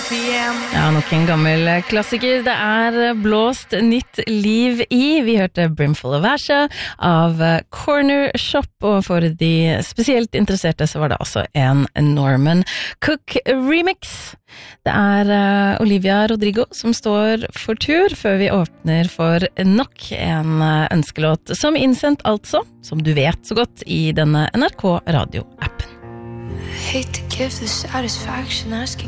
Ja, nok en gammel klassiker. Det blåst nytt liv i. Vi hørte Brimful of Asha av Corner Shop, og for de spesielt interesserte så var det også en Norman Cook remix. Det Olivia Rodrigo som står for tur før vi åpner for nok en ønskelåt som innsendt altså, som du vet så godt, i denne NRK Radio-appen. I hate to give the satisfaction asking